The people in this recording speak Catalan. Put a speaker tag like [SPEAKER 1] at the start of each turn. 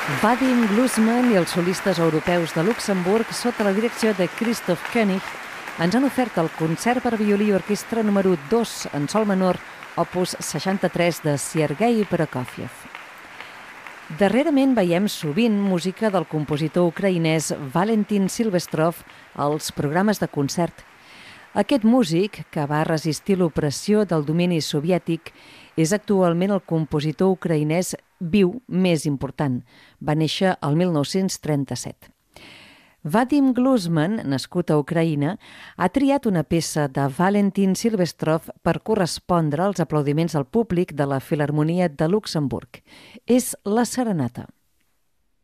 [SPEAKER 1] Vadim Glusman i els solistes europeus de Luxemburg, sota la direcció de Christoph Koenig, ens han ofert el concert per violí i orquestra número 2 en sol menor, opus 63 de Sergei Prokofiev. Darrerament veiem sovint música del compositor ucraïnès Valentin Silvestrov als programes de concert. Aquest músic, que va resistir l'opressió del domini soviètic, és actualment el compositor ucraïnès viu més important. Va néixer el 1937. Vadim Glusman, nascut a Ucraïna, ha triat una peça de Valentin Silvestrov per correspondre als aplaudiments del públic de la Filharmonia de Luxemburg. És la Serenata.